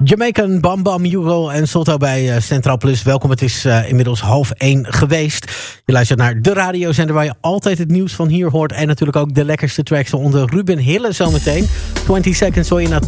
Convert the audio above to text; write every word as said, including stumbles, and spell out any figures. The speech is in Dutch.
Jamaican, Bam Bam, Hugo en Solto bij uh, Centraal Plus. Welkom, het is uh, inmiddels half één geweest. Je luistert naar de radiozender waar je altijd het nieuws van hier hoort. En natuurlijk ook de lekkerste tracks onder Ruben Hille zometeen. twintig seconds hoor je na